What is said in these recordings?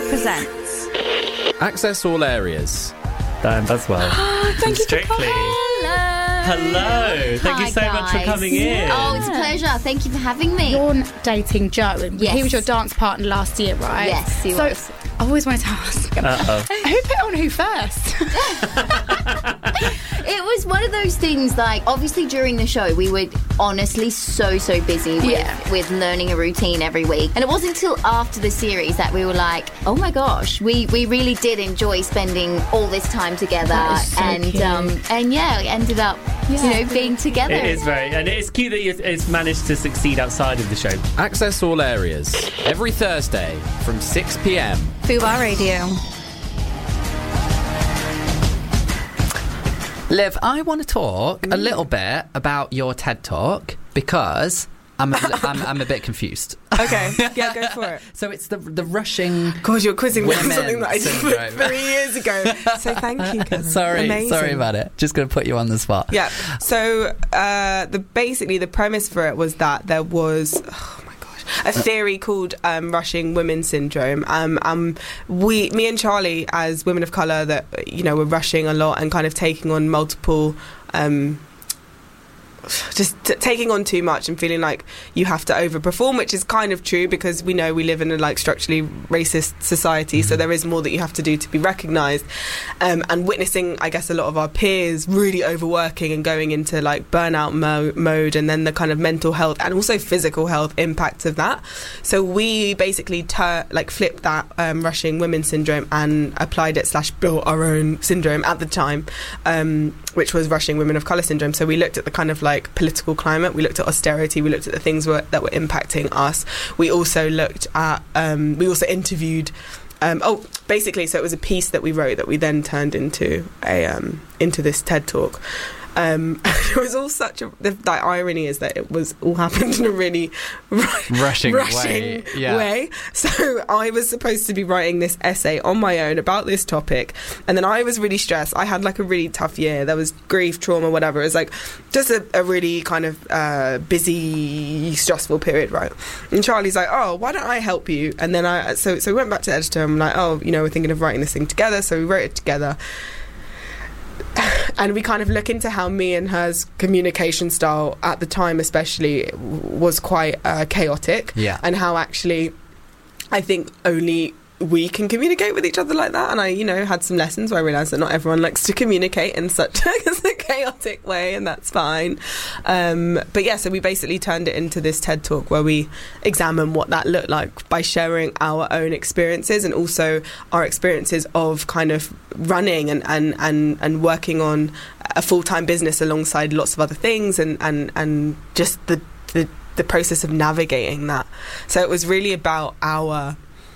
presents Access all areas. Dan Buswell. Thank you Strictly. Hello. Thank you so much for coming in. Oh, it's a pleasure. Thank you for having me. You're dating Joe. Yes. He was your dance partner last year, right? Yes, he was. I always wanted to ask, who put on who first? It was one of those things, like, obviously during the show we were honestly so busy with learning a routine every week, and it wasn't until after the series that we were like, oh my gosh, we really did enjoy spending all this time together. And we ended up being together. It is and it's cute that it's managed to succeed outside of the show. Access all areas. Every Thursday from 6 p.m. Fubar Radio. Liv, I want to talk a little bit about your TED Talk because I'm a bit confused. Okay, yeah, go for it. So it's the rushing. God, you're quizzing me on women something that I did 3 years ago. So thank you, Kevin. Sorry about it. Just going to put you on the spot. Yeah. So basically the premise for it was that there was a theory called rushing women syndrome. Me and Charlie, as women of colour, that were rushing a lot and kind of taking on multiple. Just taking on too much and feeling like you have to overperform, which is kind of true because we know we live in a structurally racist society, so there is more that you have to do to be recognised, and witnessing, I guess, a lot of our peers really overworking and going into burnout mode, and then the kind of mental health and also physical health impacts of that. So we basically flipped that rushing women syndrome and applied it / built our own syndrome at the time, which was rushing women of colour syndrome. So we looked at the kind of political climate, we looked at austerity, we looked at the things that were impacting us. We also looked at we also interviewed basically, so it was a piece that we wrote that we then turned into into this TED Talk. It was all such a... The irony is that it was all happened in a really rushing way. So I was supposed to be writing this essay on my own about this topic, and then I was really stressed. I had a really tough year. There was grief, trauma, whatever. It was just a really kind of busy, stressful period, right? And Charlie's like, oh, why don't I help you? And then so we went back to the editor, and I'm like, oh, we're thinking of writing this thing together. So we wrote it together. And we kind of look into how me and her's communication style at the time especially was quite chaotic, and how actually I think only we can communicate with each other like that. And I had some lessons where I realised that not everyone likes to communicate in such a chaotic way, and that's fine. But yeah, so we basically turned it into this TED Talk where we examine what that looked like by sharing our own experiences, and also our experiences of kind of running and working on a full-time business alongside lots of other things, and just the process of navigating that. So it was really about our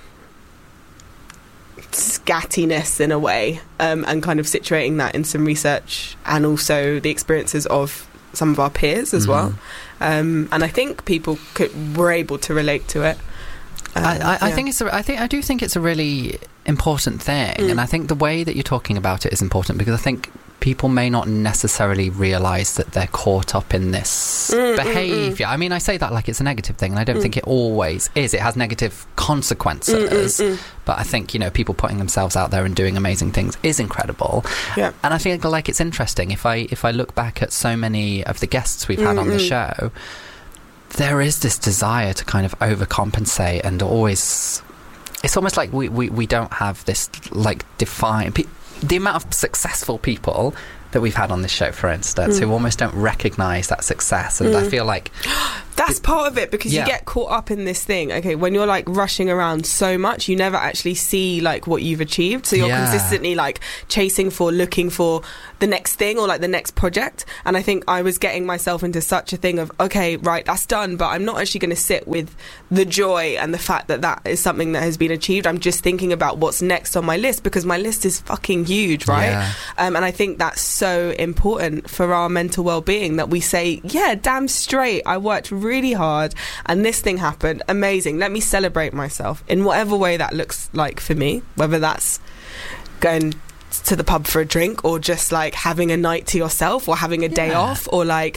scattiness in a way, and kind of situating that in some research, and also the experiences of some of our peers as well. And I think people were able to relate to it. I do think it's a really important thing, and I think the way that you're talking about it is important, because I think people may not necessarily realise that they're caught up in this behaviour. I mean, I say that like it's a negative thing, and I don't think it always is. It has negative consequences, but I think, people putting themselves out there and doing amazing things is incredible. Yeah. And I think it's interesting, if I look back at so many of the guests we've had on the show, there is this desire to kind of overcompensate, and always... It's almost like we don't have this, defined... The amount of successful people that we've had on this show, for instance, who almost don't recognise that success. And I feel like... That's part of it, because you get caught up in this thing. Okay, when you're rushing around so much, you never actually see what you've achieved. So you're consistently looking for the next thing, or the next project. And I think I was getting myself into such a thing of, okay, right, that's done, but I'm not actually going to sit with the joy and the fact that that is something that has been achieved. I'm just thinking about what's next on my list, because my list is fucking huge, right? Yeah. And I think that's so important for our mental well-being, that we say, yeah, damn straight, I worked really hard and this thing happened, amazing, let me celebrate myself in whatever way that looks like for me, whether that's going to the pub for a drink, or just having a night to yourself, or having a day off, or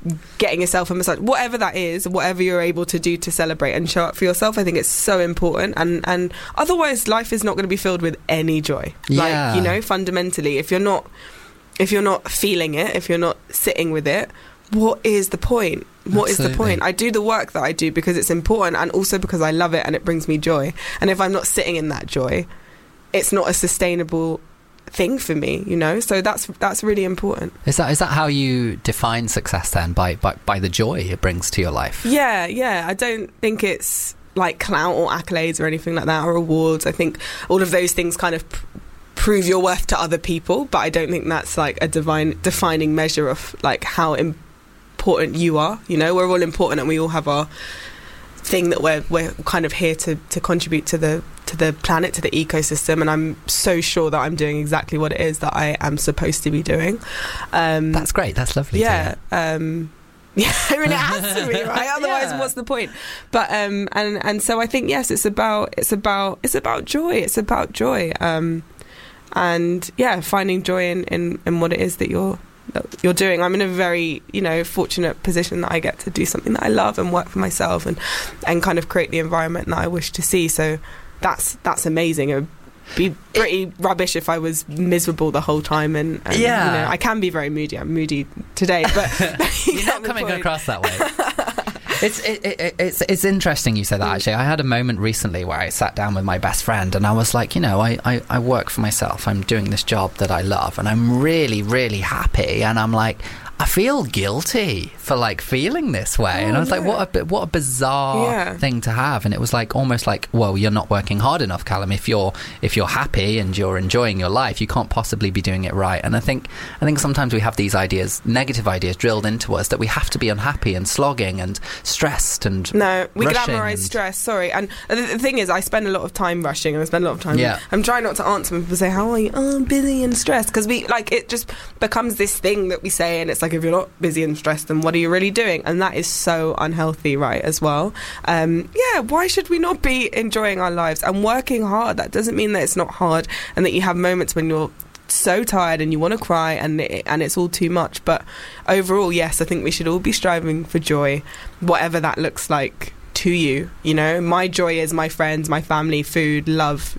getting yourself a massage, whatever that is, whatever you're able to do to celebrate and show up for yourself. I think it's so important, and otherwise life is not going to be filled with any joy. Yeah. Like, fundamentally, if you're not feeling it, if you're not sitting with it, what is the point? What is the point? I do the work that I do because it's important, and also because I love it and it brings me joy. And if I'm not sitting in that joy, it's not a sustainable thing for me, so that's really important. Is that how you define success then, by the joy it brings to your life? Yeah, I don't think it's like clout or accolades or anything like that, or awards. I think all of those things kind of prove your worth to other people, but I don't think that's like a defining measure of like how important you are. We're all important, and we all have our thing that we're kind of here to contribute to the planet, to the ecosystem, and I'm so sure that I'm doing exactly what it is that I am supposed to be doing. That's great. That's lovely. Yeah. I mean, it has to be, right? Otherwise, what's the point? But and so I think, yes, it's about joy. It's about joy. And yeah, finding joy in what it is that you're doing. I'm in a very fortunate position that I get to do something that I love and work for myself and kind of create the environment that I wish to see. So that's amazing. It would be pretty rubbish if I was miserable the whole time, and I can be very moody. I'm moody today, but you're not coming across that way. It's interesting you say that, actually. I had a moment recently where I sat down with my best friend and I was like, I work for myself. I'm doing this job that I love and I'm really, really happy. And I'm like, I feel guilty for like feeling this way. And I was like, what a bizarre thing to have. And it was like almost like, well, you're not working hard enough, Callum. If you're happy and you're enjoying your life, you can't possibly be doing it right. And I think sometimes we have these ideas, negative ideas drilled into us, that we have to be unhappy and slogging and stressed and no, we rushing glamorize stress. Sorry. And the thing is, I spend a lot of time rushing, and I spend a lot of time. Yeah. I'm trying not to answer when people say, "How are you?" "Oh, I'm busy and stressed," because it just becomes this thing that we say, and it's like, if you're not busy and stressed, then what are you really doing? And that is so unhealthy, right? As well. Why should we not be enjoying our lives and working hard? That doesn't mean that it's not hard and that you have moments when you're so tired and you want to cry and it's all too much. But overall, yes, I think we should all be striving for joy, whatever that looks like to you. My joy is my friends, my family, food, love.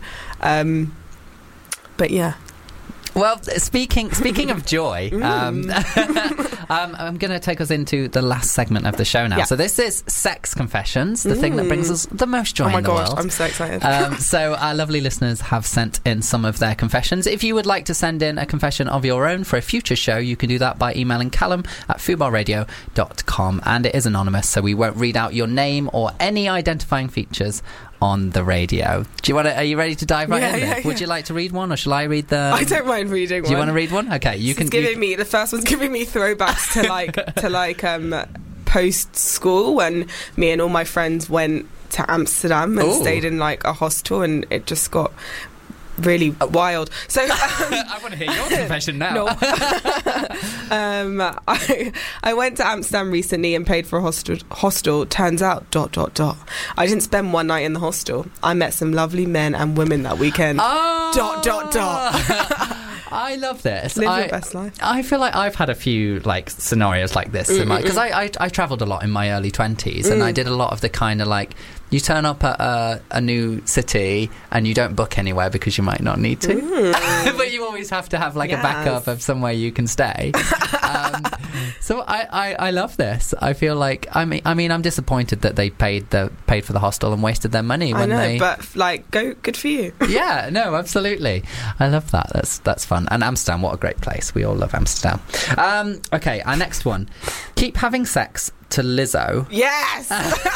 But yeah. Well, speaking of joy, I'm going to take us into the last segment of the show now. Yeah. So this is Sex Confessions, the thing that brings us the most joy in the world. I'm so excited. So our lovely listeners have sent in some of their confessions. If you would like to send in a confession of your own for a future show, you can do that by emailing callum@fubarradio.com, and it is anonymous, so we won't read out your name or any identifying features on the radio. Are you ready to dive right in there? Would you like to read one, or shall I read the... I don't mind reading one. Do you want to read one? Okay, you can... The first one's giving me throwbacks to post school, when me and all my friends went to Amsterdam and stayed in like a hostel, and it just got really wild. So I want to hear your confession now. No. I went to Amsterdam recently and paid for a hostel. Turns out ... I didn't spend one night in the hostel. I met some lovely men and women that weekend. ... I love this. Live your best life. I feel like I've had a few like scenarios like this because I travelled a lot in my early 20s, and I did a lot of the kind of like, you turn up at a new city and you don't book anywhere because you might not need to, but you always have to have like a backup of somewhere you can stay. So I love this. I feel like I mean I'm disappointed that they paid for the hostel and wasted their money. But like, good for you. Yeah, no, absolutely. I love that. That's fun. And Amsterdam, what a great place. We all love Amsterdam. Okay, our next one. Keep having sex to Lizzo. Yes.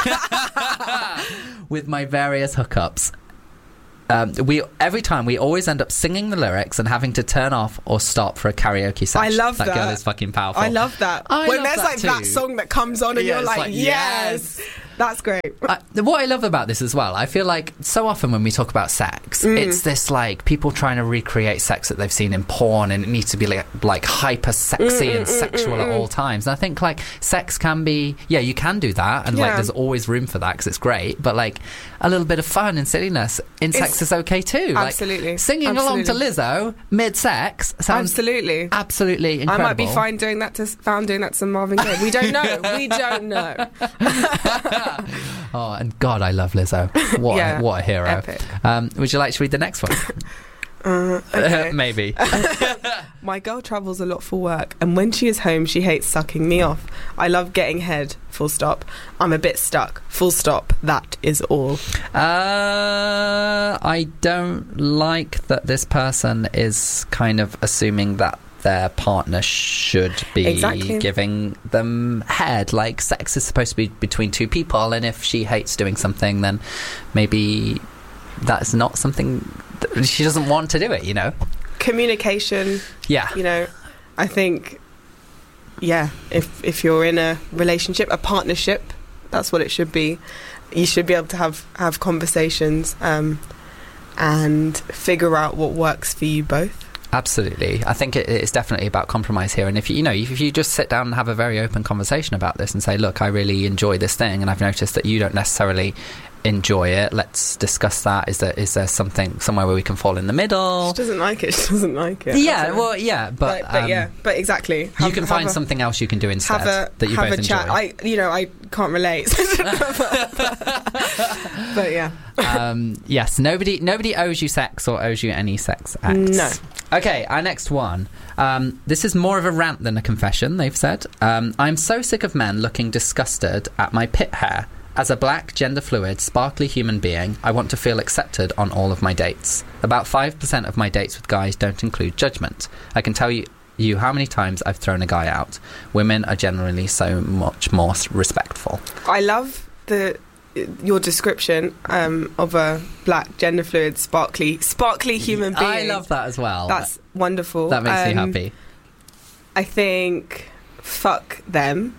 With my various hookups. Every time we always end up singing the lyrics and having to turn off or stop for a karaoke session. I love that. That girl is fucking powerful. I love that. When there's like that song that comes on and you're like, yes. That's great. What I love about this as well, I feel like so often when we talk about sex, it's this like people trying to recreate sex that they've seen in porn, and it needs to be like hyper sexy and sexual at all times. And I think like sex can be, you can do that, and like there's always room for that because it's great. But like a little bit of fun and silliness in sex is okay too. Absolutely, like, singing along to Lizzo mid-sex sounds absolutely incredible. I might be found doing that to some Marvin Gaye. We don't know. We don't know. Oh, and God, I love Lizzo. What a hero. Epic. Would you like to read the next one? Okay. Maybe. My girl travels a lot for work, and when she is home, she hates sucking me off. I love getting head, full stop. I'm a bit stuck, full stop. That is all. I don't like that this person is kind of assuming that their partner should be giving them head. Like, sex is supposed to be between two people, and if she hates doing something, then maybe that's not something that she doesn't want to do it, you know? Communication. Yeah. You know, I think, if you're in a relationship, a partnership, that's what it should be. You should be able to have conversations and figure out what works for you both. Absolutely. I think it's definitely about compromise here. And if you just sit down and have a very open conversation about this and say, look, I really enjoy this thing, and I've noticed that you don't necessarily enjoy it. Let's discuss that. Is there somewhere where we can fall in the middle? She doesn't like it. Yeah, well, yeah, but exactly. You can find something else you can do instead that you both enjoy. Chat. I can't relate. But yeah. Yes, nobody owes you sex or owes you any sex acts. No. Okay, our next one. This is more of a rant than a confession, they've said. I'm so sick of men looking disgusted at my pit hair. As a black, gender-fluid, sparkly human being, I want to feel accepted on all of my dates. About 5% of my dates with guys don't include judgment. I can tell you how many times I've thrown a guy out. Women are generally so much more respectful. I love your description of a black, gender-fluid, sparkly human being. I love that as well. That's wonderful. That makes me happy. I think, fuck them.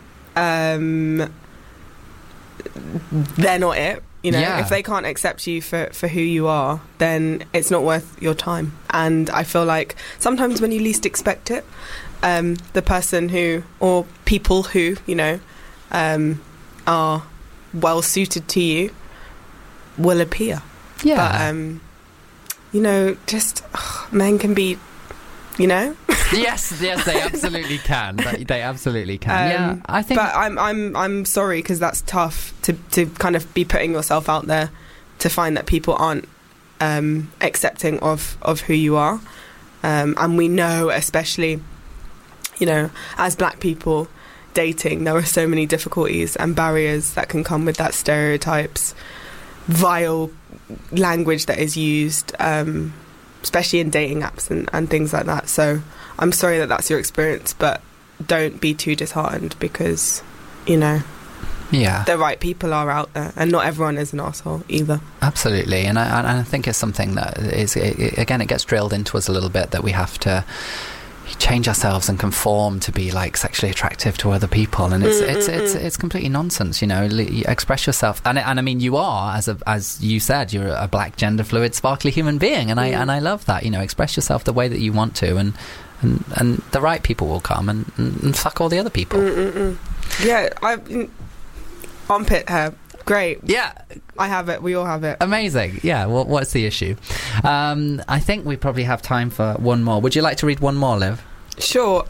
They're not it. You know, if they can't accept you for who you are, then it's not worth your time. And I feel like sometimes when you least expect it, the person who, or people who, you know, are well suited to you will appear. Yeah. But, you know, just men can be, you know. yes, they absolutely can. They absolutely can. Yeah, I think. But I'm sorry, because that's tough to kind of be putting yourself out there to find that people aren't accepting of who you are, and we know, especially, you know, as black people dating, there are so many difficulties and barriers that can come with that stereotypes, vile language that is used, especially in dating apps and things like that. So I'm sorry that that's your experience, but don't be too disheartened, because, you know, the right people are out there, and not everyone is an arsehole either. Absolutely. And I think it's something that is, again, it gets drilled into us a little bit, that we have to change ourselves and conform to be like sexually attractive to other people, and it's completely nonsense. You know, express yourself, and I mean, you are, as you said, you're a black, gender fluid, sparkly human being, and I love that. You know, express yourself the way that you want to, and the right people will come and fuck all the other people. Yeah, armpit hair. Great. Yeah. I have it. We all have it. Amazing. Yeah. Well, what's the issue? I think we probably have time for one more. Would you like to read one more, Liv? Sure.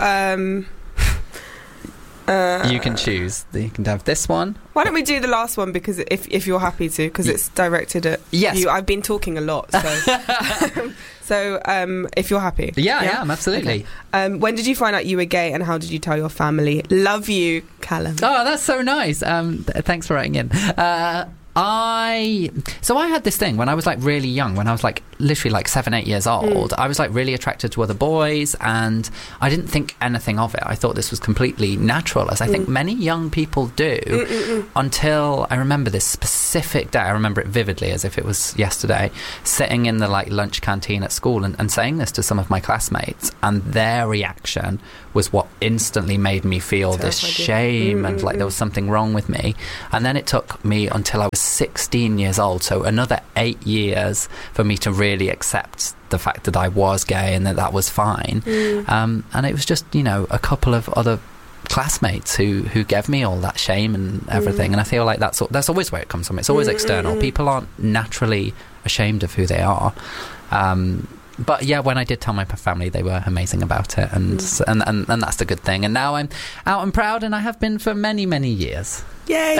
You can choose. You can have this one. Why don't we do the last one, because if you're happy to, because it's directed at you. I've been talking a lot, so so if you're happy. Yeah, I am, absolutely. Okay. When did you find out you were gay, and how did you tell your family? Love you, Callum. Oh, that's so nice. Thanks for writing in. I had this thing when I was like really young, when I was like literally like 7-8 years old. I was like really attracted to other boys, and I didn't think anything of it. I thought this was completely natural, as I think many young people do, until I remember this specific day. I remember it vividly as if it was yesterday, sitting in the like lunch canteen at school and saying this to some of my classmates, and their reaction was what instantly made me feel this shame and like there was something wrong with me. And then it took me until I was 16 years old, so another 8 years for me to really accept the fact that I was gay and that was fine. And it was just, you know, a couple of other classmates who gave me all that shame and everything. And I feel like that's always where it comes from. It's always external. People aren't naturally ashamed of who they are. But yeah, when I did tell my family, they were amazing about it, and that's the good thing. And now I'm out and proud, and I have been for many, many years. Yay!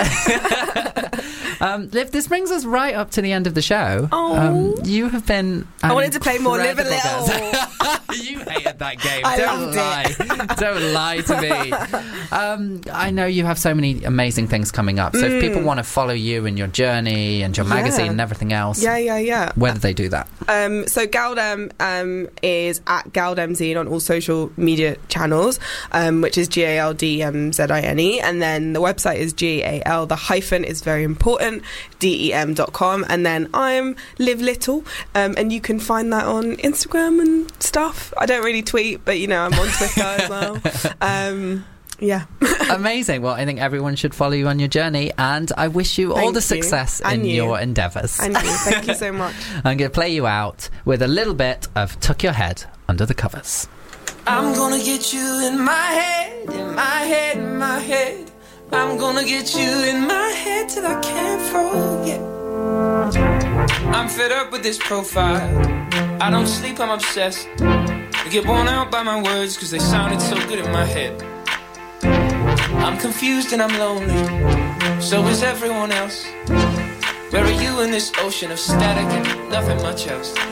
Liv, this brings us right up to the end of the show. You have been. I wanted to play more Live a Little. You hated that game. I Don't lie to me. I know you have so many amazing things coming up. So if people want to follow you and your journey and your magazine and everything else, where do they do that? So Galdem is at GaldemZine on all social media channels, which is GALDMZINE, and then the website is GAL. The hyphen is very important, DEM.com, and then I'm Liv Little, and you can find that on Instagram and stuff. I don't really tweet, but you know, I'm on Twitter as well. Yeah. Amazing. Well, I think everyone should follow you on your journey, and I wish you all the success in your endeavours. And you. Thank you so much. I'm going to play you out with a little bit of Tuck Your Head Under the Covers. I'm gonna get you in my head, in my head, in my head. I'm gonna get you in my head till I can't forget. I'm fed up with this profile. I don't sleep, I'm obsessed. I get worn out by my words cause they sounded so good in my head. I'm confused and I'm lonely, so is everyone else. Where are you in this ocean of static and nothing much else?